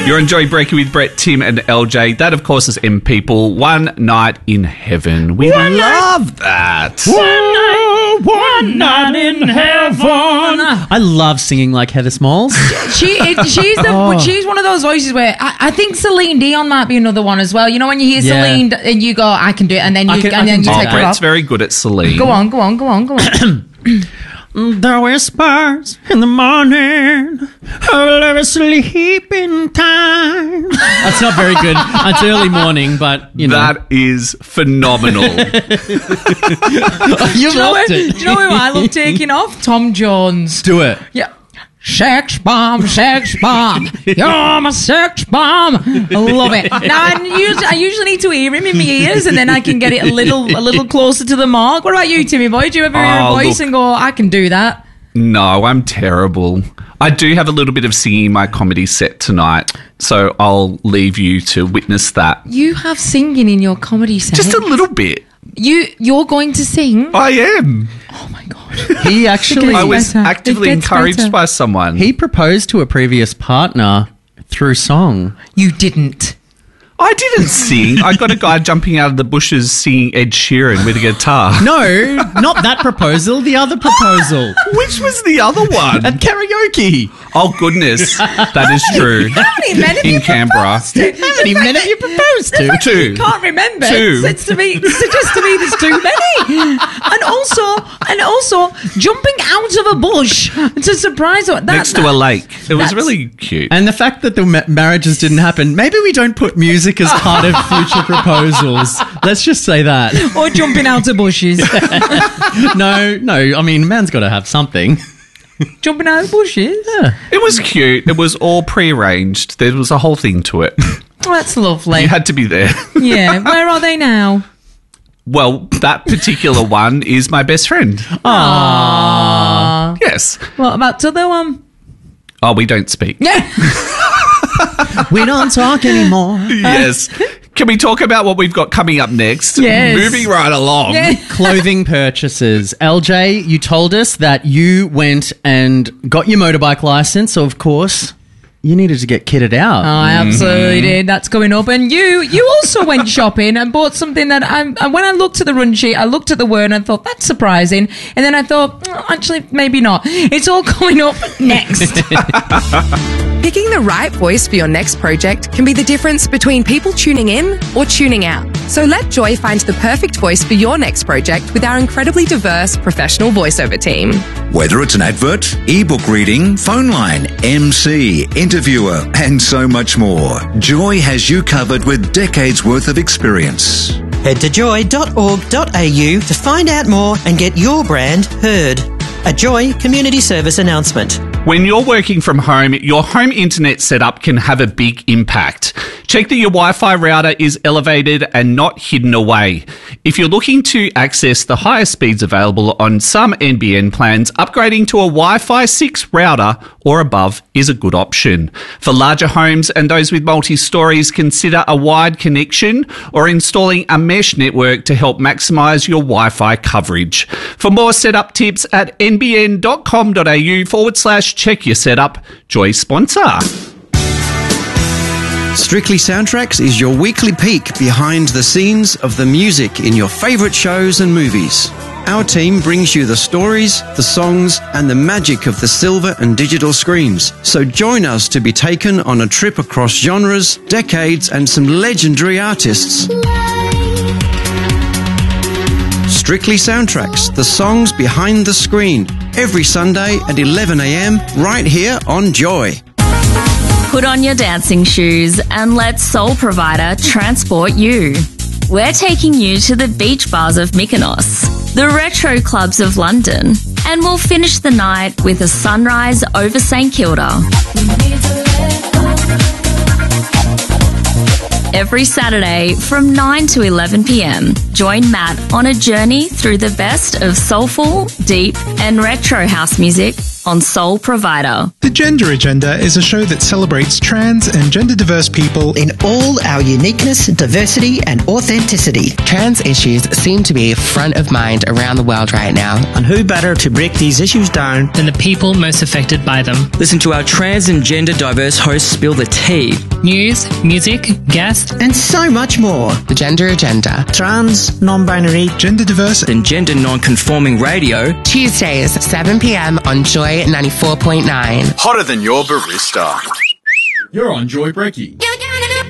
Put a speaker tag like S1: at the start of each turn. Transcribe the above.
S1: You're enjoying Breaking with Brett, Tim and LJ. That, of course, is M People. One Night in Heaven. We love that.
S2: One night in heaven. I love singing like Heather Smalls.
S3: She's one of those voices where I think Celine Dion might be another one as well. You know when you hear Celine and you go, I can do it, and then you take it off.
S1: Brett's very good at Celine.
S3: Go on.
S2: The whispers in the morning of sleeping time. That's not very good. It's early morning, but you know.
S1: That is phenomenal.
S2: You loved it.
S3: Do you know who I love taking off? Tom Jones.
S2: Do it.
S3: Yeah. Sex bomb. You're my sex bomb. I love it. Now I usually need to hear him in my ears, and then I can get it a little closer to the mark. What about you, Timmy boy? Do you ever hear a voice and go, I can do that?
S1: No, I'm terrible. I do have a little bit of singing in my comedy set tonight, so I'll leave you to witness that.
S3: You have singing in your comedy set?
S1: Just a little bit.
S3: You're going to sing?
S1: I am.
S3: Oh my God.
S1: I was actively encouraged by someone.
S2: He proposed to a previous partner through song.
S3: You didn't.
S1: I didn't sing. I got a guy jumping out of the bushes singing Ed Sheeran with a guitar.
S2: No, not that proposal, the other proposal.
S1: Which was the other one?
S2: At karaoke.
S1: Oh, goodness. That is true.
S3: How many men have you
S1: Canberra.
S3: proposed to?
S2: How many men have you proposed to?
S1: Two.
S3: Can't remember.
S1: Two.
S3: Suggests to me there's too many. And also jumping out of a bush to surprise her.
S1: Next to a lake. It was really cute.
S2: And the fact that the marriages didn't happen, maybe we don't put music as part of future proposals. Let's just say that.
S3: Or jumping out of bushes.
S2: No, I mean, a man's got to have something.
S3: Jumping out of bushes?
S2: Yeah.
S1: It was cute. It was all prearranged. There was a whole thing to it.
S3: Oh, that's lovely.
S1: You had to be there.
S3: Yeah. Where are they now?
S1: Well, that particular one is my best friend.
S3: Aww.
S1: Yes.
S3: What about the other one?
S1: Oh, we don't speak.
S3: Yeah.
S2: We don't talk anymore.
S1: Yes. Can we talk about what we've got coming up next?
S3: Yes.
S1: Moving right along.
S3: Yeah.
S2: Clothing purchases. LJ, you told us that you went and got your motorbike license, so of course you needed to get kitted out.
S3: Oh, I absolutely did. That's coming up. And you also went shopping and bought something that when I looked at the run sheet, I looked at the word and I thought, that's surprising. And then I thought, actually, maybe not. It's all coming up next.
S4: Picking the right voice for your next project can be the difference between people tuning in or tuning out. So let Joy find the perfect voice for your next project with our incredibly diverse professional voiceover team.
S5: Whether it's an advert, ebook reading, phone line, MC, interviewer, and so much more, Joy has you covered with decades worth of experience.
S6: Head to joy.org.au to find out more and get your brand heard. A Joy Community Service announcement.
S1: When you're working from home, your home internet setup can have a big impact. Check that your Wi-Fi router is elevated and not hidden away. If you're looking to access the highest speeds available on some NBN plans, upgrading to a Wi-Fi 6 router or above is a good option. For larger homes and those with multi-stories, consider a wide connection or installing a mesh network to help maximise your Wi-Fi coverage. For more setup tips at nbn.com.au/check your setup. Joy sponsor.
S7: Strictly Soundtracks is your weekly peek behind the scenes of the music in your favourite shows and movies. Our team brings you the stories, the songs, and the magic of the silver and digital screens. So join us to be taken on a trip across genres, decades, and some legendary artists. Strictly Soundtracks, the songs behind the screen, every Sunday at 11 a.m. right here on Joy.
S8: Put on your dancing shoes and let Soul Provider transport you. We're taking you to the beach bars of Mykonos, the retro clubs of London, and we'll finish the night with a sunrise over St Kilda. Every Saturday from 9 to 11 p.m, join Matt on a journey through the best of soulful, deep, and retro house music on Soul Provider.
S9: The Gender Agenda is a show that celebrates trans and gender diverse people
S6: In all our uniqueness, diversity, and authenticity.
S10: Trans issues seem to be front of mind around the world right now.
S6: And who better to break these issues down
S2: than the people most affected by them?
S11: Listen to our trans and gender diverse hosts spill the tea.
S2: News, music, guests,
S6: and so much more.
S10: The Gender Agenda.
S6: Trans, non-binary,
S9: gender diverse,
S11: and gender non-conforming radio.
S10: Tuesdays, 7 p.m. on Joy 94.9.
S12: Hotter than your barista.
S13: You're on Joy Brekkie.